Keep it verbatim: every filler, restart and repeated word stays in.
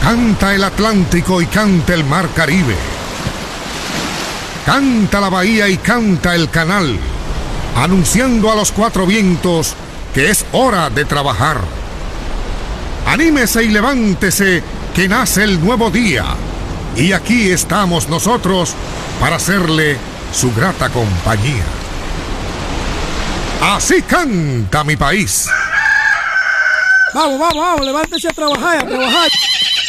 Canta el Atlántico y canta el Mar Caribe. Canta la bahía y canta el canal, anunciando a los cuatro vientos que es hora de trabajar. Anímese y levántese, que nace el nuevo día. Y aquí estamos nosotros para hacerle su grata compañía. Así canta mi país. Vamos, vamos, vamos, levántese a trabajar, a trabajar.